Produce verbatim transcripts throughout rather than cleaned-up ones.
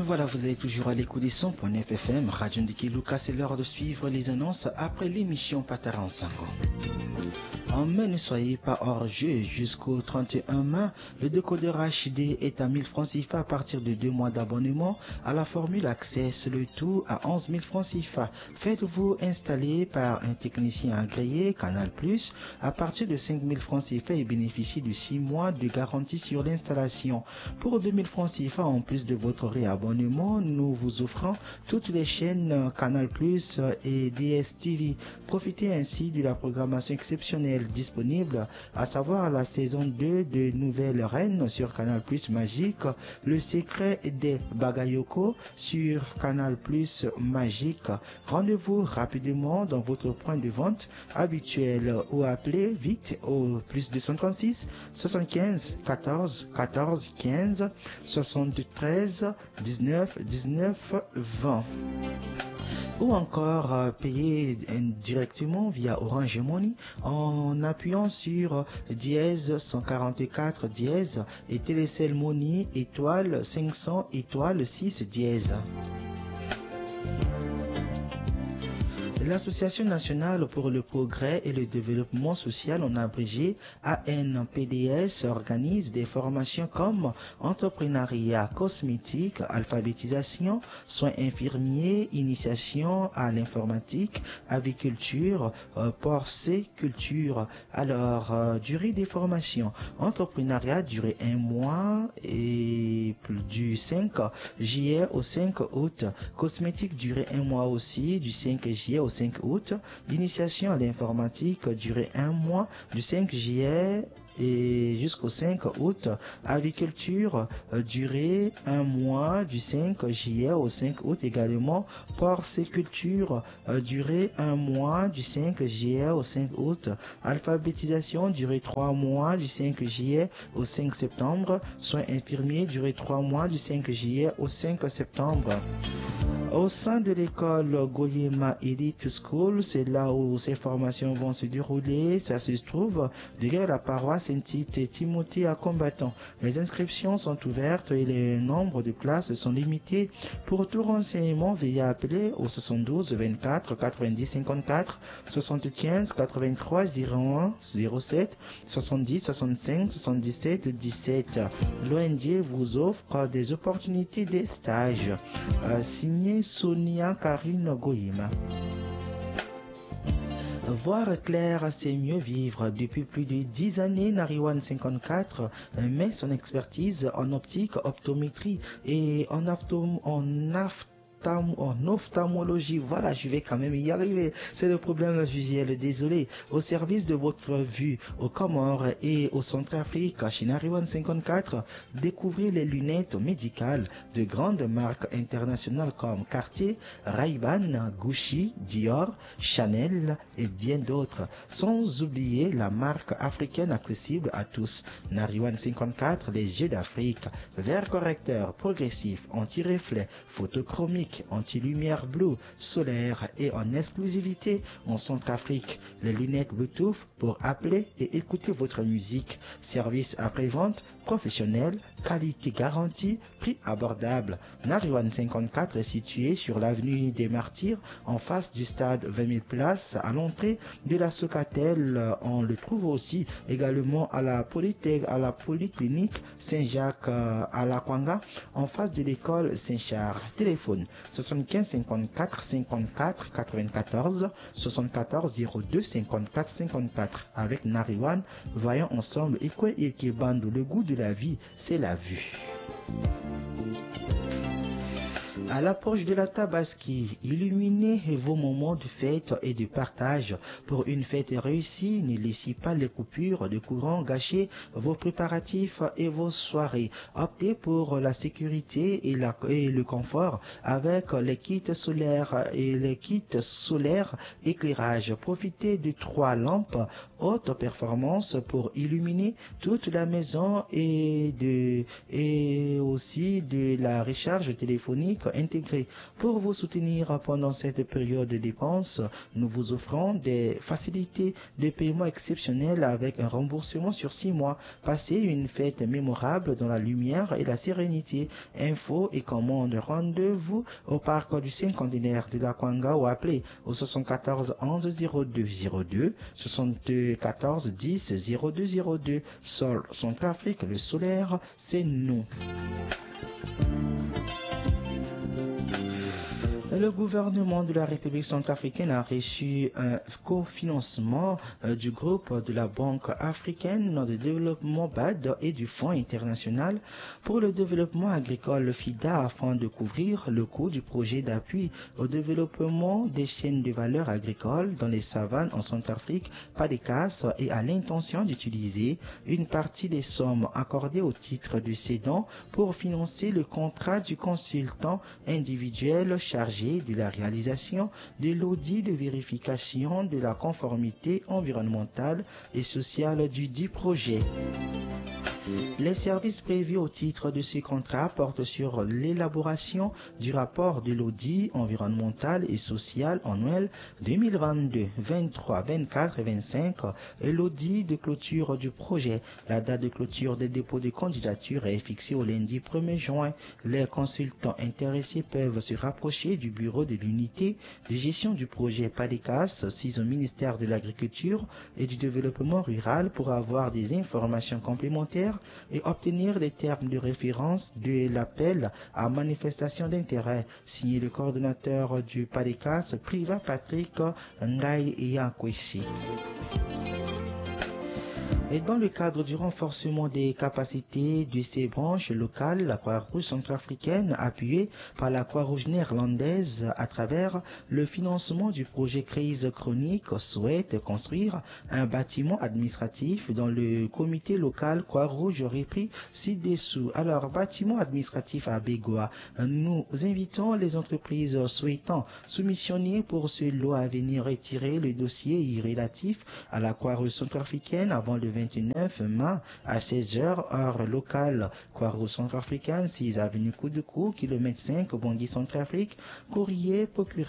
Voilà, vous êtes toujours à l'écoute des cent point neuf F M, Radio Ndiki Lucas, c'est l'heure de suivre les annonces après l'émission Pataran cinq ans. En mai, ne soyez pas hors jeu. Jusqu'au trente et un mai, le décodeur H D est à mille francs C F A à partir de deux mois d'abonnement à la formule Access, le tout à onze mille francs C F A. Faites-vous installer par un technicien agréé Canal Plus à partir de cinq mille francs C F A et bénéficiez de six mois de garantie sur l'installation. Pour deux mille francs C F A, en plus de votre réabonnement, nous vous offrons toutes les chaînes Canal Plus et D S T V. Profitez ainsi de la programmation exceptionnelle disponible, à savoir la saison deux de Nouvelle Reine sur Canal Plus Magique, Le Secret des Bagayoko sur Canal Plus Magique. Rendez-vous rapidement dans votre point de vente habituel ou appelez vite au plus deux cent trente-six soixante-quinze quatorze quatorze quinze soixante-treize dix-neuf dix-neuf vingt. Ou encore euh, payer directement via Orange Money en appuyant sur dièse cent quarante-quatre dièse et Télécell Money étoile cinq cents étoile six dièse. L'Association nationale pour le progrès et le développement social, en abrégé A N P D S, organise des formations comme entrepreneuriat cosmétique, alphabétisation, soins infirmiers, initiation à l'informatique, aviculture, euh, porciculture. Alors, euh, durée des formations, entrepreneuriat, durée un mois et plus du cinq juillet au cinq août, cosmétique, durée un mois aussi, du cinq juillet au cinq août, l'initiation à l'informatique, durée un mois, du cinq juillet et jusqu'au cinq août, aviculture, euh, durée un mois, du cinq juillet au cinq août également, porciculture, euh, durée un mois, du cinq juillet au cinq août, alphabétisation, durée trois mois, du cinq juillet au cinq septembre, soins infirmiers, durée trois mois, du cinq juillet au cinq septembre. Au sein de l'école Goyema Elite School, c'est là où ces formations vont se dérouler. Ça se trouve derrière la paroisse Saint-Tite Timothée à Combattant. Les inscriptions sont ouvertes et les nombres de places sont limités. Pour tout renseignement, veuillez appeler au soixante-douze vingt-quatre quatre-vingt-dix cinquante-quatre, soixante-quinze quatre-vingt-trois zéro un zéro sept, soixante-dix soixante-cinq soixante-dix-sept dix-sept. L'O N G vous offre des opportunités de stage. Euh, signé Sonia Karine Goyema. Voir clair, c'est mieux vivre. Depuis plus de dix années, Nariwan cinquante-quatre met son expertise en optique, optométrie et en, optom en aft en ophtalmologie. Voilà, je vais quand même y arriver. C'est le problème visuel, désolé. Au service de votre vue, aux Comores et au Centrafrique, chez Nariwan cinquante-quatre, découvrez les lunettes médicales de grandes marques internationales comme Cartier, Ray-Ban, Gucci, Dior, Chanel et bien d'autres. Sans oublier la marque africaine accessible à tous. Nariwan cinquante-quatre, les yeux d'Afrique. Verre correcteur, progressif, anti-reflet, photochromique, anti-lumière bleue, solaire et en exclusivité en Centrafrique. Les lunettes Bluetooth pour appeler et écouter votre musique. Service après-vente professionnel, qualité garantie, prix abordable. Nariwan cinquante-quatre est situé sur l'avenue des Martyrs en face du stade vingt mille places à l'entrée de la Socatel. On le trouve aussi également à la, Polytech, à la Polyclinique Saint-Jacques à la Kwanga en face de l'école Saint-Charles. Téléphone soixante-quinze cinquante-quatre cinquante-quatre quatre-vingt-quatorze soixante-quatorze zéro deux cinquante-quatre cinquante-quatre. Avec Nariwan, voyons ensemble Ekwe Ekebando, le goût de la vie, c'est la vue. À l'approche de la Tabaski, illuminez vos moments de fête et de partage. Pour une fête réussie, ne laissez pas les coupures de courant gâcher vos préparatifs et vos soirées. Optez pour la sécurité et, la, et le confort avec les kits solaires et les kits solaires éclairage. Profitez de trois lampes haute performance pour illuminer toute la maison et, de, et aussi de la recharge téléphonique intégrés. Pour vous soutenir pendant cette période de dépenses, nous vous offrons des facilités de paiement exceptionnelles avec un remboursement sur six mois. Passez une fête mémorable dans la lumière et la sérénité. Infos et commandes, rendez-vous au parc du cinquantenaire de la Kwanga ou appelez au soixante-quatorze onze zéro deux zéro deux, soixante-quatorze dix zéro deux zéro deux. Sol Centrafrique, le solaire, c'est nous. Le gouvernement de la République centrafricaine a reçu un cofinancement du groupe de la Banque africaine de développement B A D et du Fonds international pour le développement agricole FIDA afin de couvrir le coût du projet d'appui au développement des chaînes de valeur agricoles dans les savanes en Centrafrique, PADECAS, et a l'intention d'utiliser une partie des sommes accordées au titre du cédant pour financer le contrat du consultant individuel chargé de la réalisation de l'audit de vérification de la conformité environnementale et sociale du dit projet. Les services prévus au titre de ce contrat portent sur l'élaboration du rapport de l'audit environnemental et social annuel deux mille vingt-deux, vingt-trois, vingt-quatre et vingt-cinq et l'audit de clôture du projet. La date de clôture des dépôts de candidature est fixée au lundi premier juin. Les consultants intéressés peuvent se rapprocher du bureau de l'unité de gestion du projet PADECAS, six au ministère de l'Agriculture et du Développement rural pour avoir des informations complémentaires et obtenir les termes de référence de l'appel à manifestation d'intérêt. Signé le coordonnateur du PADECAS, Priva Patrick Ngaï Yakwesi. Et dans le cadre du renforcement des capacités de ces branches locales, la Croix-Rouge centrafricaine, appuyée par la Croix-Rouge néerlandaise à travers le financement du projet Crise chronique, souhaite construire un bâtiment administratif dans le comité local Croix-Rouge repris ci-dessous. Alors, bâtiment administratif à Bégoa, nous invitons les entreprises souhaitant soumissionner pour ce lot à venir retirer le dossier relatif à la Croix-Rouge centrafricaine avant le vingt-neuf mai à seize heures, heure locale. Croix-Rouge centrafricaine, six avenue Coup de Cou, kilomètre cinq, Bangui Centrafrique, courrier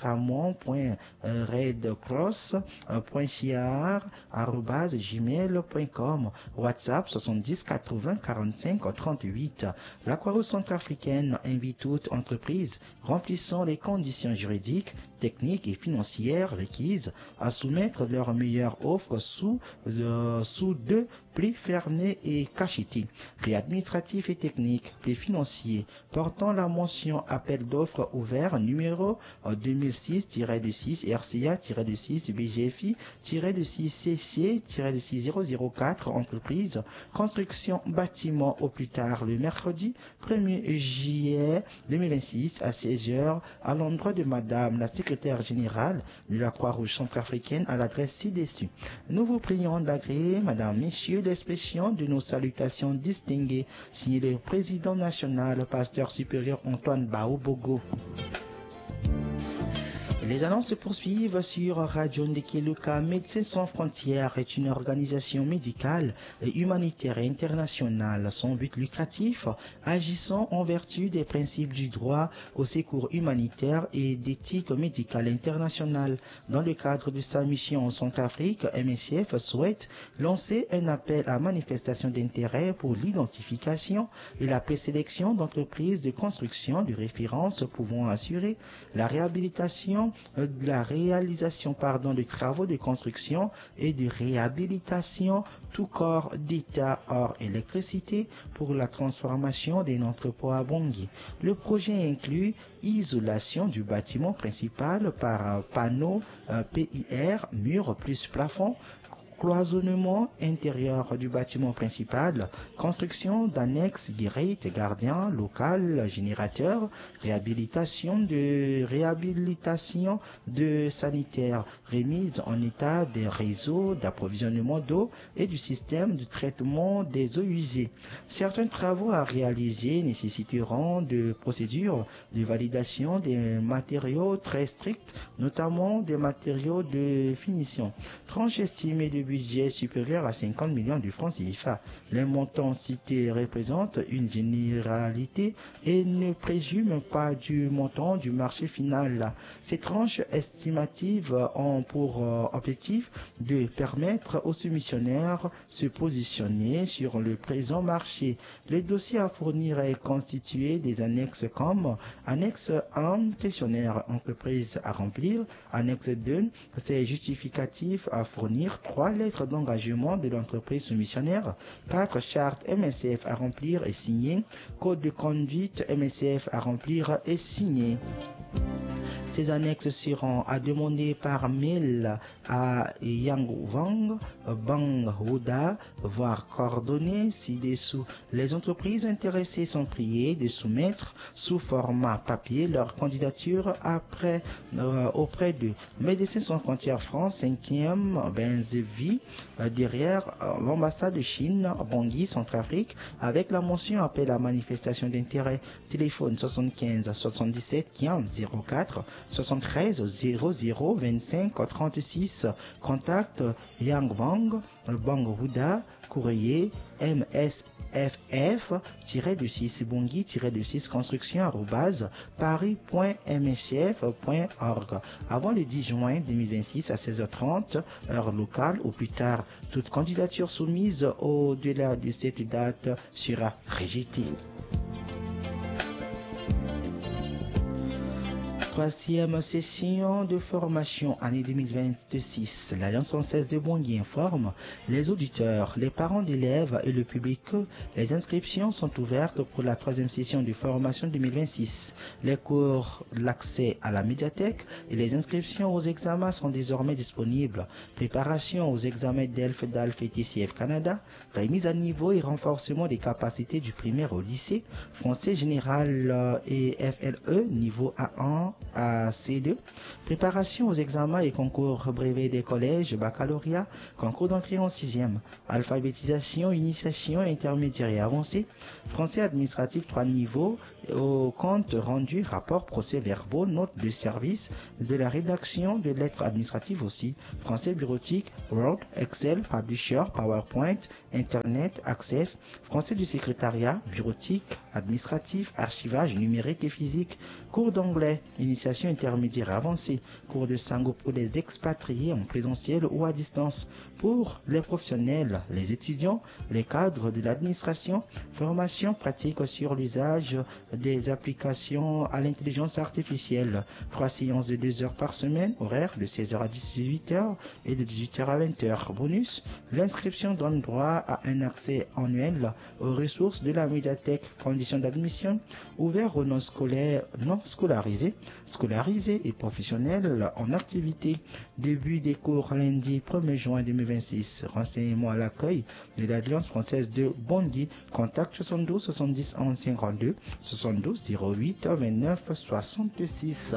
procurement.redcross.ca arobase gmail point com, WhatsApp soixante-dix quatre-vingts quarante-cinq trente-huit. La Croix-Rouge centrafricaine invite toute entreprise remplissant les conditions juridiques, techniques et financières requises à soumettre leur meilleure offre sous, euh, sous deux plis fermés et cachetés, plis administratifs et techniques, plis financiers, portant la mention appel d'offres ouvert numéro deux mille six tiret six R C A tiret six B G F I tiret six C C tiret six zéro zéro quatre entreprise, construction bâtiment au plus tard le mercredi premier juillet deux mille vingt-six à seize heures à l'endroit de Madame la secrétaire générale de la Croix-Rouge centrafricaine à l'adresse ci-dessus. Nous vous prions d'agréer, Madame, Messieurs, l'expression de nos salutations distinguées, signé le président national, pasteur supérieur Antoine Baobogo. Les annonces se poursuivent sur Radio Ndekeluka. Médecins sans frontières est une organisation médicale et humanitaire et internationale sans but lucratif, agissant en vertu des principes du droit au secours humanitaire et d'éthique médicale internationale. Dans le cadre de sa mission en Centrafrique, M S F souhaite lancer un appel à manifestation d'intérêt pour l'identification et la présélection d'entreprises de construction de référence pouvant assurer la réhabilitation de la réalisation pardon, de travaux de construction et de réhabilitation tout corps d'État hors électricité pour la transformation d'un entrepôt à Bangui. Le projet inclut isolation du bâtiment principal par un panneau un P I R, mur plus plafond, cloisonnement intérieur du bâtiment principal, construction d'annexes, guérite, gardien, local, générateur, réhabilitation de réhabilitation de sanitaire, remise en état des réseaux d'approvisionnement d'eau et du système de traitement des eaux usées. Certains travaux à réaliser nécessiteront de procédures de validation des matériaux très strictes, notamment des matériaux de finition. Tranche estimée de budget supérieur à cinquante millions de francs C F A. Les montants cités représentent une généralité et ne présument pas du montant du marché final. Ces tranches estimatives ont pour euh, objectif de permettre aux soumissionnaires de se positionner sur le présent marché. Le dossier à fournir est constitué des annexes comme annexe un, questionnaire entreprise à remplir, annexe deux, c'est justificatif à fournir, trois lettres d'engagement de l'entreprise soumissionnaire, quatre charte M S F à remplir et signer, code de conduite M S F à remplir et signer. Ces annexes seront à demander par mail à Yang Wang, Bang Huda, voire coordonnées ci-dessous. Les entreprises intéressées sont priées de soumettre sous format papier leur candidature après, euh, auprès de Médecins sans frontières France, cinquième Benzevi, euh, derrière euh, l'ambassade de Chine, Bangui, Centrafrique, avec la mention appel à manifestation d'intérêt. Téléphone soixante-quinze soixante-dix-sept quinze zéro quatre, soixante-treize zéro zéro vingt-cinq trente-six. Contact Yang Bang, Bang Huda, courrier M S F F six Bangui six construction arobase paris point m s f point org avant le dix juin deux mille vingt-six à seize heures trente heure locale ou plus tard. Toute candidature soumise au-delà de cette date sera rejetée. Troisième session de formation année deux mille vingt-six. L'Alliance française de Bangui informe les auditeurs, les parents d'élèves et le public que les inscriptions sont ouvertes pour la troisième session de formation deux mille vingt-six. Les cours, l'accès à la médiathèque et les inscriptions aux examens sont désormais disponibles. Préparation aux examens d'E L F, D A L F et T C F Canada, remise à niveau et renforcement des capacités du primaire au lycée, français général et F L E niveau A un à C deux, préparation aux examens et concours brevets des collèges, baccalauréat, concours d'entrée en sixième, alphabétisation, initiation, intermédiaire et avancée, français administratif trois niveaux, au compte rendu, rapport, procès-verbaux, notes de service, de la rédaction de lettres administratives aussi, français bureautique, Word, Excel, Publisher, PowerPoint, Internet, Access, français du secrétariat, bureautique, administratif, archivage numérique et physique, cours d'anglais, initiation intermédiaire avancée, cours de sango pour les expatriés en présentiel ou à distance, pour les professionnels, les étudiants, les cadres de l'administration, formation pratique sur l'usage des applications à l'intelligence artificielle, trois séances de deux heures par semaine, horaire de seize heures à dix-huit heures et de dix-huit heures à vingt heures. Bonus, l'inscription donne droit à un accès annuel aux ressources de la médiathèque. Conditions d'admission, ouvert aux non scolaires, non scolarisés, scolarisés et professionnels en activité. Début des cours lundi premier juin deux mille vingt-six. Renseignements à l'accueil de l'Alliance française de Bangui. Contact soixante-douze soixante-dix onze cinquante-deux, soixante-douze zéro huit vingt-neuf soixante-six.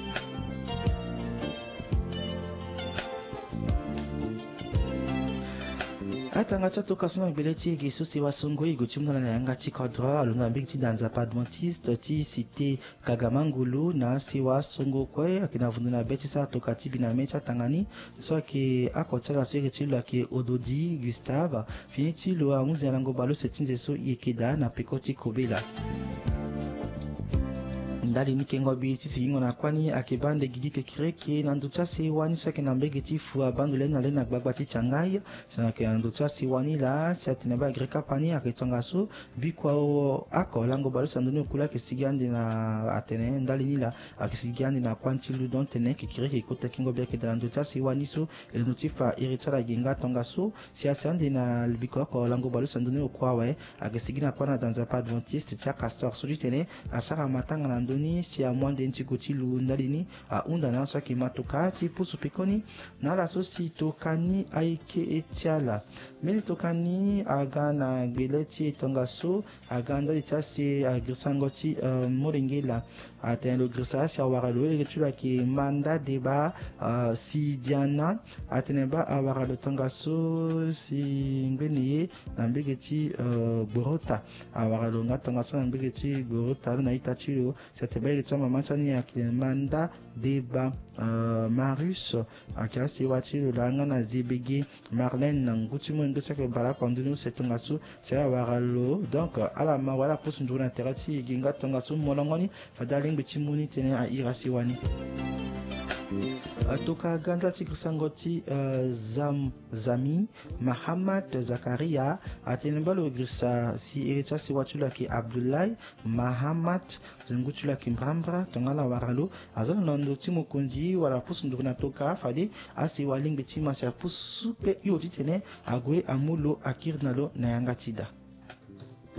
Atangata tokasona bileti gisusi wasungui guchumna na yanga chikodra aluna bigti danza padmontiste ti cité Kagamangulu na siwa sungu kwe akina vunduna beti sa tokati bina mecha tangani so ki akotela so ki la ki Ododi Gustave finiti lo amuzi alango balo setinze so yekeda na pekoti kobela ndali nikengo biti singo na kwani akibande gigike kireke na nducha siwani shake na mbegeti fu abandu lena lena gbagwati changai sana ke nducha siwani la satina ba greka pani akitonga so bikwa o ako lango balo sanduni kula ke sigandi na atene ndali nila akisigandi na kwanchi lu don tene ke kireke kota kingo beke da nducha siwani so el notifa iritara ginga tonga so si asandi na bikwa ko lango balo sanduni okwawe akisigina kwana danza pa adventiste cha castor so tene asara matanga na ndoni si a moins d'un tigoti lu ndalini a unda na so ki matokati pusu pekoni na la so si tokani aike etiala meni tokani aga na gbeleti tonga so aga ndali tasi agrisangoti uh, morengela aten le grisa si awara lo e tula ki manda deba uh, si diana ateneba awara lo tonga so si ngeniye na mbegeti uh, borota awara lo nga tonga so na mbegeti borota na itachi lo tebele tama matani ya Manda Deba uh, Marius akasi wati lulanga na zibigi Marlène Nanguti Mwengusa ke bala kondunu setungasu sera waralo donc ala ma wala pusu nduna terati ginga tongasu molongoni fadaling bitimuni tene a irasiwani Atoka ganda tikrisangoti uh, zam zami Mahamad Zakaria atenembalo grisa si echa si watula ki Abdullahi Mahamad zingutula ki Mbrambra tongala waralo azana nondo timukundi wala pusu nduna toka fadi asi waling bitima sa pusu pe yodi tene agwe amulo akirnalo na yangatida